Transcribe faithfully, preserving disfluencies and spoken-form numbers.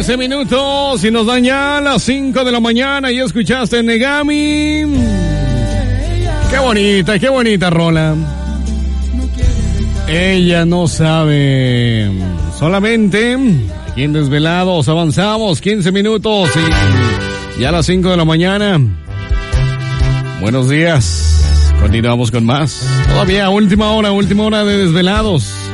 quince minutos y nos dan ya las cinco de la mañana y escuchaste Negami. Qué bonita, qué bonita rola. Ella no sabe. Solamente aquí en Desvelados avanzamos quince minutos y ya a las cinco de la mañana. Buenos días. Continuamos con más. Todavía última hora, última hora de Desvelados.